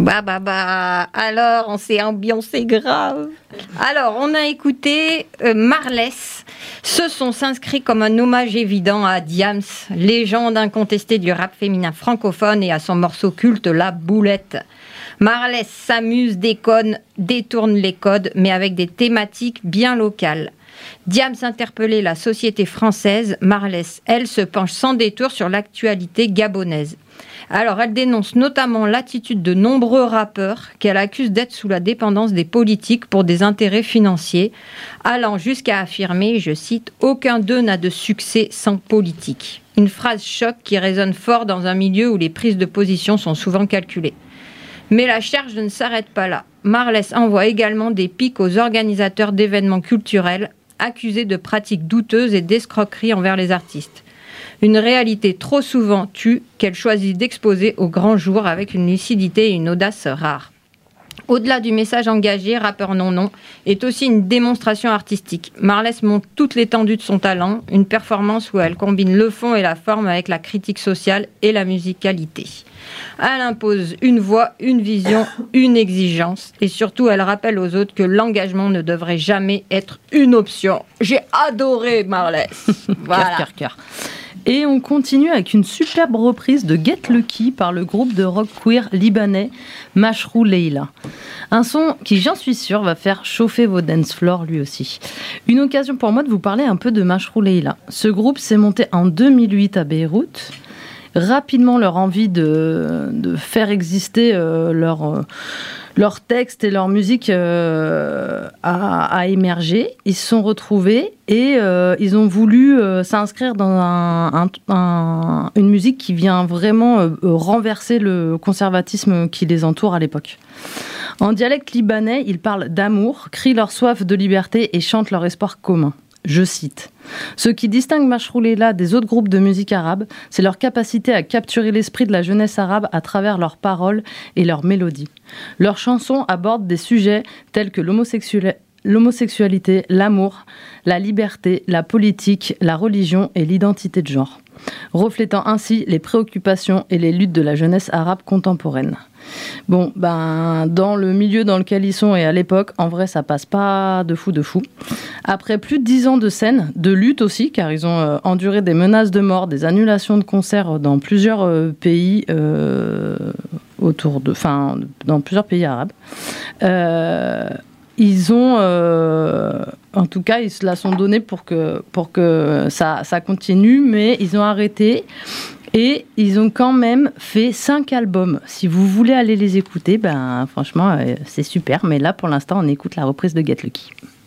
Alors on s'est ambiancé grave. Alors on a écouté Marlès. Ce son s'inscrit comme un hommage évident à Diams, légende incontestée du rap féminin francophone, et à son morceau culte La Boulette. Marlès s'amuse, déconne, détourne les codes, mais avec des thématiques bien locales. Diams interpellait la société française. Marlès, elle, se penche sans détour sur l'actualité gabonaise. Alors, elle dénonce notamment l'attitude de nombreux rappeurs qu'elle accuse d'être sous la dépendance des politiques pour des intérêts financiers, allant jusqu'à affirmer, je cite, « Aucun d'eux n'a de succès sans politique ». Une phrase choc qui résonne fort dans un milieu où les prises de position sont souvent calculées. Mais la charge ne s'arrête pas là. Marlès envoie également des piques aux organisateurs d'événements culturels accusés de pratiques douteuses et d'escroqueries envers les artistes. Une réalité trop souvent tue qu'elle choisit d'exposer au grand jour avec une lucidité et une audace rares. Au-delà du message engagé, Rappeur Non est aussi une démonstration artistique. Marlès montre toute l'étendue de son talent, une performance où elle combine le fond et la forme avec la critique sociale et la musicalité. Elle impose une voix, une vision, une exigence, et surtout elle rappelle aux autres que l'engagement ne devrait jamais être une option. J'ai adoré Marlès. Voilà. Cœur. Et on continue avec une superbe reprise de Get Lucky par le groupe de rock queer libanais Mashrou Leila. Un son qui, j'en suis sûre, va faire chauffer vos dance floors lui aussi. Une occasion pour moi de vous parler un peu de Mashrou Leila. Ce groupe s'est monté en 2008 à Beyrouth. Rapidement, leur envie de faire exister leur texte et leur musique a émergé. Ils se sont retrouvés et ils ont voulu s'inscrire dans une musique qui vient vraiment renverser le conservatisme qui les entoure à l'époque. En dialecte libanais, ils parlent d'amour, crient leur soif de liberté et chantent leur espoir commun. Je cite. Ce qui distingue Mashrou Leila des autres groupes de musique arabe, c'est leur capacité à capturer l'esprit de la jeunesse arabe à travers leurs paroles et leurs mélodies. Leurs chansons abordent des sujets tels que l'homosexualité, l'amour, la liberté, la politique, la religion et l'identité de genre, reflétant ainsi les préoccupations et les luttes de la jeunesse arabe contemporaine. Bon, dans le milieu dans lequel ils sont et à l'époque, en vrai, ça passe pas de fou. Après plus de 10 ans de scène, de lutte aussi, car ils ont enduré des menaces de mort, des annulations de concerts dans plusieurs pays dans plusieurs pays arabes. Ils ont, en tout cas, ils se la sont donnés pour que ça continue, mais ils ont arrêté. Et ils ont quand même fait 5 albums. Si vous voulez aller les écouter, franchement, c'est super. Mais là, pour l'instant, on écoute la reprise de Get Lucky.